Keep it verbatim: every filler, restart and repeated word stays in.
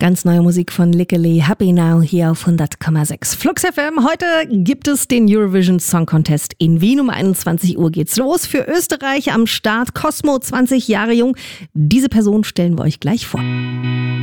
Ganz neue Musik von Lickely, Happy Now hier auf hundert Komma sechs. Flux F M, heute gibt es den Eurovision Song Contest in Wien. Um einundzwanzig Uhr geht's los. Für Österreich am Start Cosmo, zwanzig Jahre jung. Diese Person stellen wir euch gleich vor.